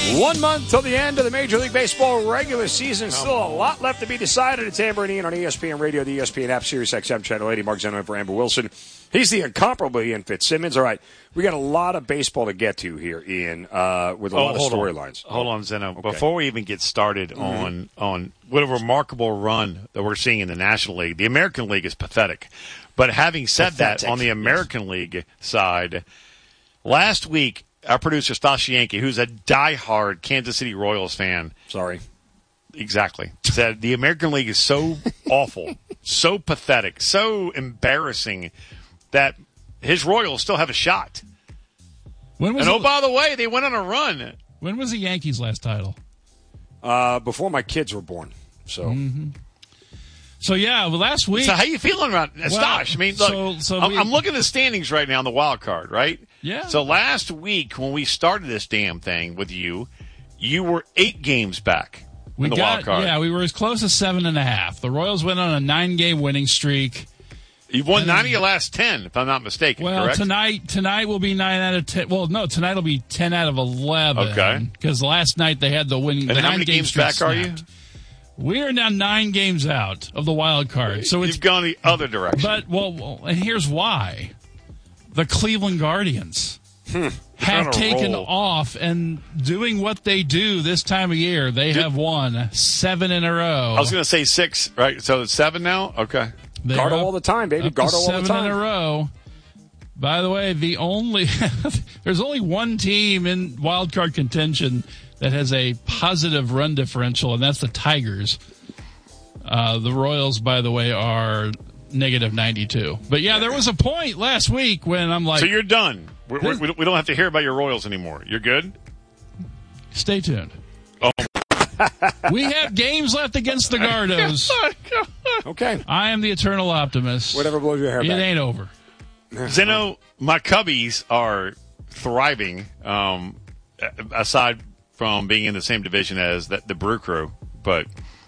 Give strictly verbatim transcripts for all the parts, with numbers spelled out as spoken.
One month till the end of the Major League Baseball regular season. Still a lot left to be decided. It's Amber and Ian on E S P N Radio, the E S P N app, Sirius X M Channel eighty. Mark Zeno for Amber Wilson. He's the incomparable Ian Fitzsimmons. All right, we got a lot of baseball to get to here, Ian, uh, with a oh, lot of storylines. Hold on, Zeno. Okay. Before we even get started mm-hmm. on on what a remarkable run that we're seeing in the National League, the American League is pathetic. But having said pathetic. that, on the American yes. League side, last week, our producer, Stas Yankee, who's a diehard Kansas City Royals fan. Sorry. Exactly. Said the American League is so awful, so pathetic, so embarrassing that his Royals still have a shot. When was and, it, oh, by the way, they went on a run. When was the Yankees' last title? Uh, before my kids were born. So, mm-hmm. so yeah, well, last week. So how you feeling about well, Stash? I mean, look, so, so I'm, we, I'm looking at the standings right now on the wild card, right? Yeah. So last week when we started this damn thing with you, you were eight games back we in the got, wild card. Yeah, we were as close as seven and a half. The Royals went on a nine-game winning streak. You've won and, nine of your last ten, if I'm not mistaken. Well, correct? tonight tonight will be nine out of ten. Well, no, tonight will be ten out of eleven. Okay. Because last night they had the winning. And the how many games back snapped. are you? We are now nine games out of the wild card. So You've it's gone the other direction. But well, well and here's why: the Cleveland Guardians hmm. have taken roll. off and doing what they do this time of year. They Did, have won seven in a row. I was going to say six, right? So it's seven now. Okay. They're Gardo all the time, baby. Gardo all the time. Seven in a row. By the way, the only there's only one team in wild card contention that has a positive run differential, and that's the Tigers. Uh, the Royals, by the way, are negative ninety-two. But yeah, there was a point last week when I'm like, so you're done. We're, we're, we don't have to hear about your Royals anymore. You're good. Stay tuned. Oh. We have games left against the Gardos. Okay. I am the eternal optimist. Whatever blows your hair it back. It ain't over. Zeno, my Cubbies are thriving, um, aside from being in the same division as the, the Brew Crew. But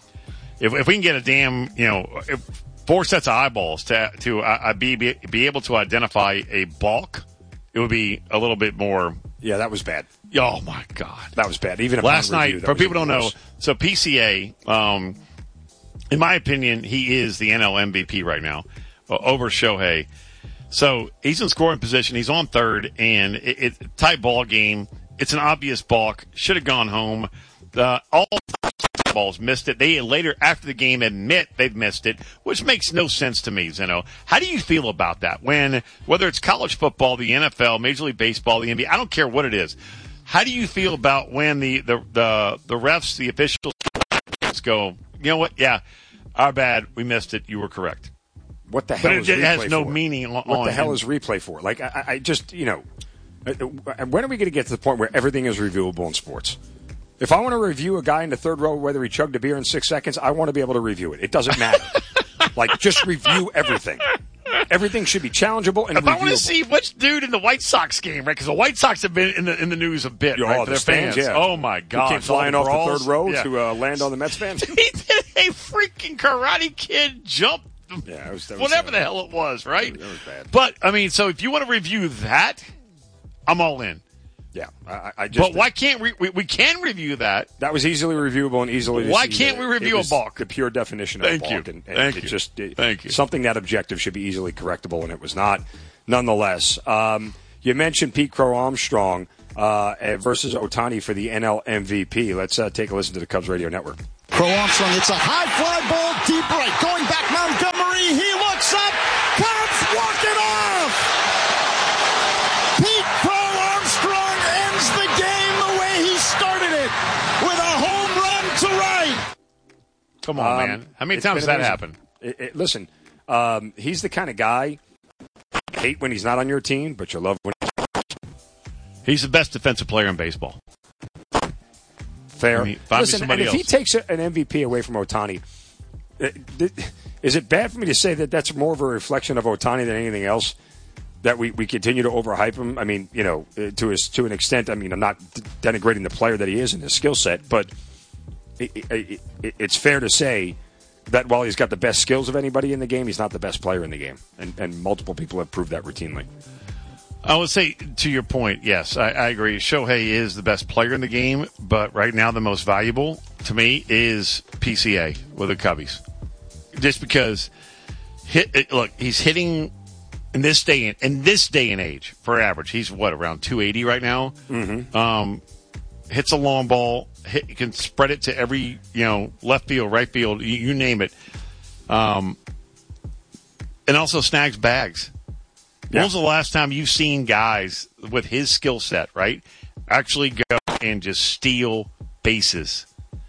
if, if we can get a damn, you know, if four sets of eyeballs to to uh, be, be be able to identify a balk, it would be a little bit more. Yeah, that was bad. Oh, my God. That was bad. Even last review, night, for people who don't know, so P C A, um, in my opinion, he is the N L M V P right now uh, over Shohei. So he's in scoring position. He's on third, and it, it tight ball game. It's an obvious balk. Should have gone home. Uh, all balls missed it. They later, after the game, admit they've missed it, which makes no sense to me, Zeno. How do you feel about that? When, whether it's college football, the N F L, Major League Baseball, the N B A, I don't care what it is. How do you feel about when the, the, the, the refs, the officials go, you know what, yeah, our bad, we missed it, you were correct. What the hell but is it, replay it has no for? meaning on What the hell him. is replay for? Like, I, I just, you know, when are we going to get to the point where everything is reviewable in sports? If I want to review a guy in the third row, whether he chugged a beer in six seconds, I want to be able to review it. It doesn't matter. Like, just review everything. Everything should be challengeable and if reviewable. I want to see which dude in the White Sox game, right? Because the White Sox have been in the in the news a bit, oh, right? The for their fans, fans. Yeah. Oh my God! He came flying off brawls. the third row yeah. to uh, land on the Mets fans. He did a freaking Karate Kid jump. Yeah, it was, that was whatever sad. the hell it was, right? That was bad. But I mean, so if you want to review that, I'm all in. Yeah, I, I just. But why can't we, we? We can review that. That was easily reviewable and easily. Why to see can't that we review it was a balk? The pure definition of Thank a balk. you. And, and Thank it you. Just, it, Thank you. Something that objective should be easily correctable, and it was not. Nonetheless, um, you mentioned Pete Crow Armstrong uh, versus Ohtani for the N L M V P. Let's uh, take a listen to the Cubs Radio Network. Crow Armstrong, it's a high fly ball, deep right, going back Montgomery. He looks up. Cubs walk it off. Pete Crow Armstrong ends the game the way he started it, with a home run to right. Come on, Um, man. How many it's times has been that amazing. happened? It, it, listen, um, he's the kind of guy you hate when he's not on your team, but you love when He's the best defensive player in baseball. fair. I mean, find me Listen, and somebody if he else. takes an M V P away from Ohtani, uh, th- is it bad for me to say that that's more of a reflection of Ohtani than anything else? That we, we continue to overhype him. I mean, you know, uh, to his to an extent. I mean, I'm not d- denigrating the player that he is and his skill set, but it, it, it, it's fair to say that while he's got the best skills of anybody in the game, he's not the best player in the game, and, and multiple people have proved that routinely. I would say, to your point, yes, I, I agree. Shohei is the best player in the game, but right now the most valuable to me is P C A with the Cubbies. Just because, hit, look, he's hitting in this day in, in this day and age for average. He's what, around two eighty right now. Mm-hmm. Um, hits a long ball, hit, you can spread it to every, you know, left field, right field, you, you name it. Um, and also snags bags. Yeah. When was the last time you've seen guys with his skill set, right, actually go and just steal bases?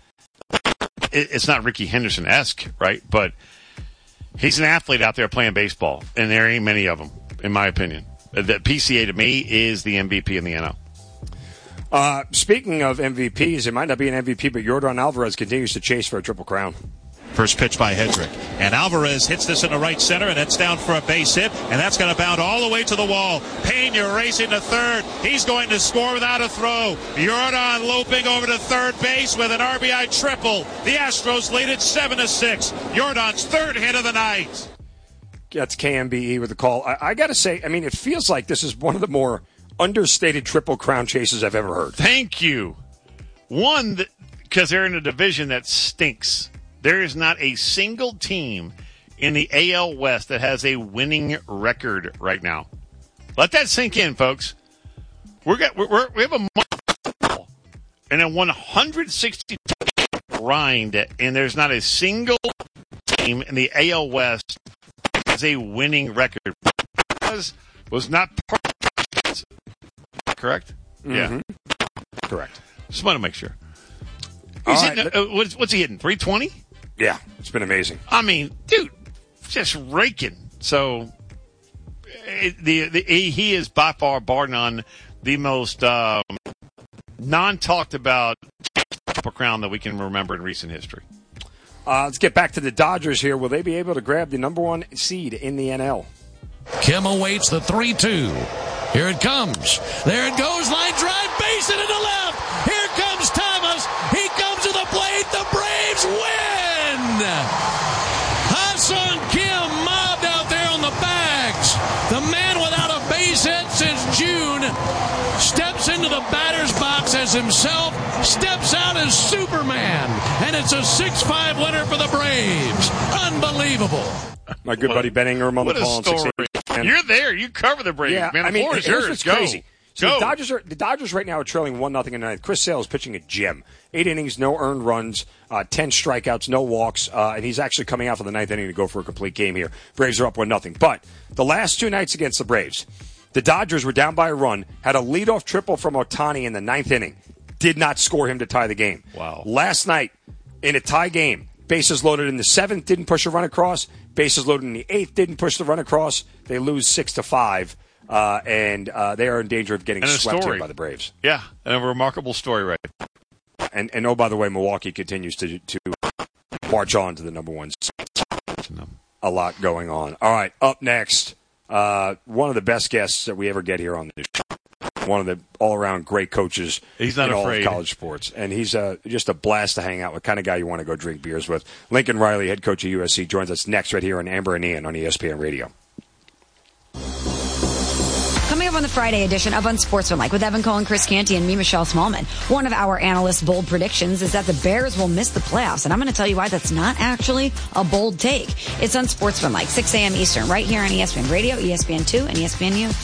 It, it's not Ricky Henderson-esque, right? But he's an athlete out there playing baseball, and there ain't many of them, in my opinion. The P C A, to me, is the M V P in the N L. Uh, speaking of M V Ps, it might not be an M V P, but Yordan Alvarez continues to chase for a triple crown. First pitch by Hedrick. And Alvarez hits this in the right center, and that's down for a base hit, and that's going to bound all the way to the wall. Pena racing to third. He's going to score without a throw. Yordan loping over to third base with an R B I triple. The Astros lead it seven to six. Yordan's third hit of the night. That's K M B E with the call. I, I got to say, I mean, it feels like this is one of the more understated triple crown chases I've ever heard. Thank you. One, because they're in a division that stinks. There is not a single team in the A L West that has a winning record right now. Let that sink in, folks. We're got, we're, we have a month and a one hundred sixty grind, and there's not a single team in the A L West that has a winning record. Was was not part of it. Correct? Mm-hmm. Yeah. Correct. Just want to make sure. He's All hitting, right, uh, what's, what's he hitting? three twenty? Yeah, it's been amazing. I mean, dude, just raking. So, it, the, the he is by far, bar none, the most um, non-talked about triple crown that we can remember in recent history. Uh, let's get back to the Dodgers here. Will they be able to grab the number one seed in the N L? Kim awaits the three two. Here it comes. There it goes. Line drive. Base it to the left. Here comes Thomas. He comes to the plate. The Braves win. Ha-Seong Kim mobbed out there on the bags. The man without a base hit since June steps into the batter's box as himself, steps out as Superman, and it's a six five winner for the Braves. Unbelievable. My good what, buddy Ben Ingram on the what call. A story. You're there. You cover the Braves. Yeah, man. The I mean, floor is here's yours. what's Go. crazy. So Go. the Dodgers are the Dodgers right now are trailing one nothing in the ninth. Chris Sale is pitching a gem. Eight innings, no earned runs, uh, ten strikeouts, no walks, uh, and he's actually coming out for the ninth inning to go for a complete game here. Braves are up one nothing. But the last two nights against the Braves, the Dodgers were down by a run, had a leadoff triple from Ohtani in the ninth inning, did not score him to tie the game. Wow. Last night in a tie game, bases loaded in the seventh, didn't push a run across. Bases loaded in the eighth, didn't push the run across. They lose six to five. Uh, and uh, they are in danger of getting swept story. here by the Braves. Yeah, and a remarkable story, right? And and oh, by the way, Milwaukee continues to to march on to the number one. A lot going on. All right, up next, uh, one of the best guests that we ever get here on the show. One of the all-around great coaches he's not in afraid. all of college sports. And he's uh, just a blast to hang out with, kind of guy you want to go drink beers with. Lincoln Riley, head coach of U S C, joins us next right here on Amber and Ian on E S P N Radio. Coming up on the Friday edition of Unsportsmanlike with Evan Cohen, Chris Canty, and me, Michelle Smallman. One of our analysts' bold predictions is that the Bears will miss the playoffs, and I'm going to tell you why that's not actually a bold take. It's Unsportsmanlike, six a.m. Eastern, right here on E S P N Radio, E S P N two, and E S P N U.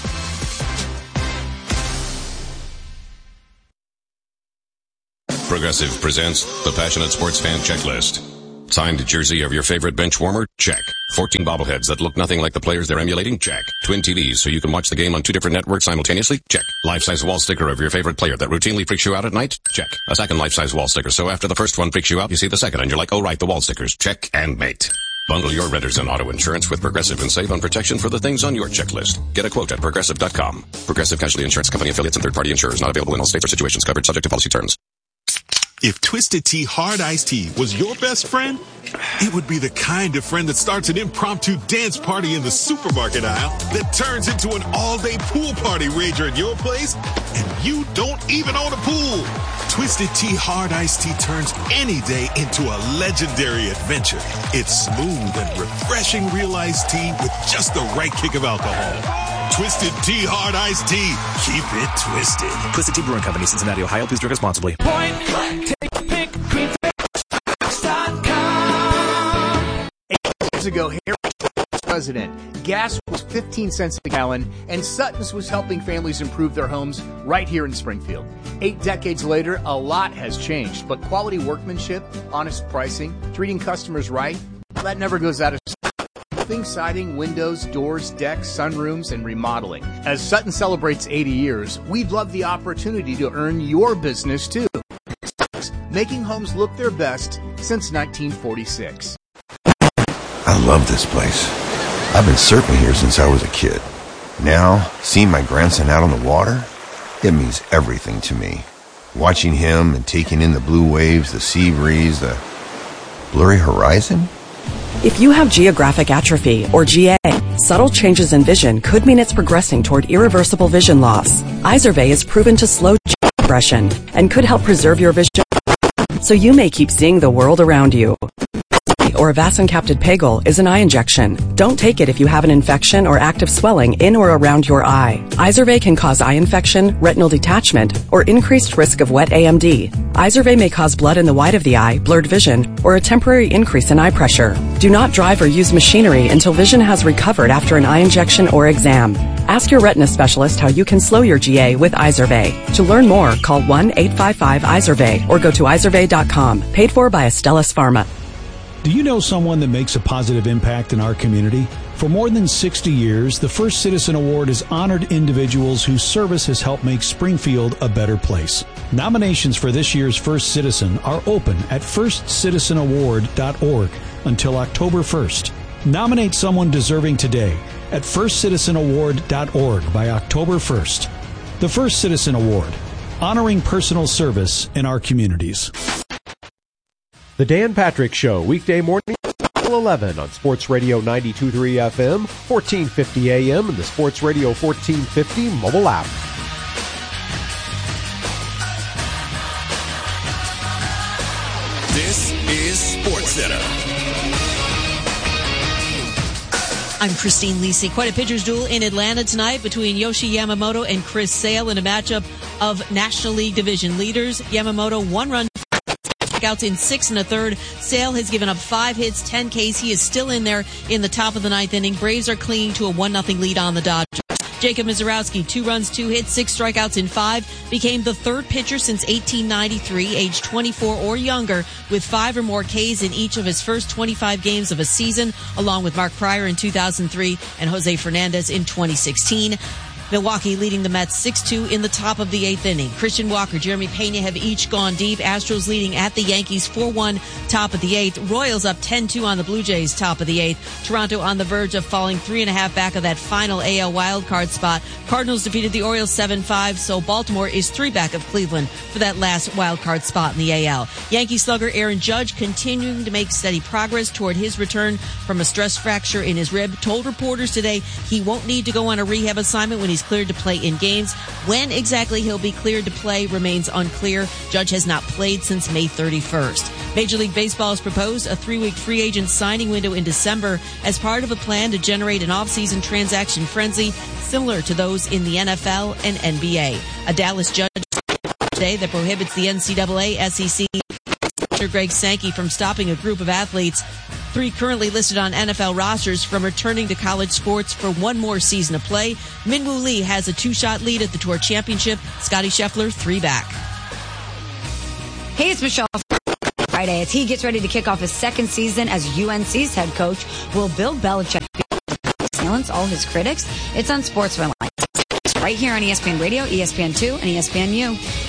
Progressive presents the Passionate Sports Fan Checklist. Signed jersey of your favorite bench warmer? Check. fourteen bobbleheads that look nothing like the players they're emulating? Check. Twin T Vs so you can watch the game on two different networks simultaneously? Check. Life-size wall sticker of your favorite player that routinely freaks you out at night? Check. A second life-size wall sticker so after the first one freaks you out, you see the second and you're like, oh right, the wall stickers. Check and mate. Bundle your renters and auto insurance with Progressive and save on protection for the things on your checklist. Get a quote at Progressive dot com. Progressive Casualty Insurance Company affiliates and third-party insurers not available in all states or situations covered subject to policy terms. If Twisted Tea Hard Iced Tea was your best friend, it would be the kind of friend that starts an impromptu dance party in the supermarket aisle that turns into an all-day pool party rager at your place, and you don't even own a pool. Twisted Tea Hard Iced Tea turns any day into a legendary adventure. It's smooth and refreshing real iced tea with just the right kick of alcohol. Twisted Tea Hard Iced Tea. Keep it twisted. Twisted Tea Brewing Company, Cincinnati, Ohio. Please drink responsibly. Point blank, take a pick, green dot com. Eight years ago, Harry was president. Gas was fifteen cents a gallon, and Sutton's was helping families improve their homes right here in Springfield. Eight decades later, a lot has changed, but quality workmanship, honest pricing, treating customers right, that never goes out of roofing, siding, windows, doors, decks, sunrooms, and remodeling. As Sutton celebrates eighty years, we'd love the opportunity to earn your business too. Making homes look their best since nineteen forty-six. I love this place. I've been surfing here since I was a kid. Now, seeing my grandson out on the water, it means everything to me. Watching him and taking in the blue waves, the sea breeze, the blurry horizon. If you have geographic atrophy, or G A, subtle changes in vision could mean it's progressing toward irreversible vision loss. Izervay is proven to slow progression and could help preserve your vision so you may keep seeing the world around you. Or vason-capted Pagel is an eye injection. Don't take it if you have an infection or active swelling in or around your eye. Izervay can cause eye infection, retinal detachment, or increased risk of wet A M D. Izervay may cause blood in the white of the eye, blurred vision, or a temporary increase in eye pressure. Do not drive or use machinery until vision has recovered after an eye injection or exam. Ask your retina specialist how you can slow your G A with Izervay. To learn more, call one eight five five Izervay or go to izervay dot com. Paid for by Astellas Pharma. Do you know someone that makes a positive impact in our community? For more than sixty years, the First Citizen Award has honored individuals whose service has helped make Springfield a better place. Nominations for this year's First Citizen are open at first citizen award dot org until October first. Nominate someone deserving today at first citizen award dot org by October first. The First Citizen Award, honoring personal service in our communities. The Dan Patrick Show, weekday morning, eleven on Sports Radio ninety-two point three F M, fourteen fifty A M, and the Sports Radio fourteen fifty mobile app. This is SportsCenter. I'm Christine Lisi. Quite a pitcher's duel in Atlanta tonight between Yoshi Yamamoto and Chris Sale in a matchup of National League division leaders. Yamamoto one run outs in six and a third. Sale has given up five hits, ten Ks. He is still in there in the top of the ninth inning. Braves are clinging to a one nothing lead on the Dodgers. Jacob Mizorowski, two runs, two hits, six strikeouts in five, became the third pitcher since eighteen ninety-three, age twenty-four or younger, with five or more Ks in each of his first twenty-five games of a season, along with Mark Pryor in two thousand three and Jose Fernandez in twenty sixteen. Milwaukee leading the Mets six two in the top of the eighth inning. Christian Walker, Jeremy Pena have each gone deep. Astros leading at the Yankees four one, top of the eighth. Royals up ten two on the Blue Jays, top of the eighth. Toronto on the verge of falling three and a half back of that final A L wildcard spot. Cardinals defeated the Orioles seven five, so Baltimore is three back of Cleveland for that last wildcard spot in the A L. Yankee slugger Aaron Judge continuing to make steady progress toward his return from a stress fracture in his rib. Told reporters today he won't need to go on a rehab assignment when he's cleared to play in games. When exactly he'll be cleared to play remains unclear. Judge has not played since May thirty-first. Major League Baseball has proposed a three-week free agent signing window in December as part of a plan to generate an off-season transaction frenzy similar to those in the N F L and N B A. A Dallas judge today that prohibits the N C double A, S E C, Greg Sankey from stopping a group of athletes, three currently listed on N F L rosters, from returning to college sports for one more season of play. Minwoo Lee has a two-shot lead at the Tour Championship. Scotty Scheffler, three back. Hey, it's Michelle. Friday, as he gets ready to kick off his second season as U N C's head coach, will Bill Belichick silence all his critics? It's on Sportsman right here on E S P N Radio, E S P N two, and E S P N U.